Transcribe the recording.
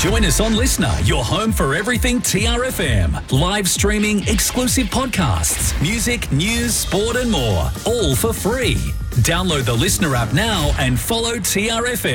Join us on Listener, your home for everything TRFM. Live streaming, exclusive podcasts, music, news, sport and more. All for free. Download the Listener app now and follow TRFM.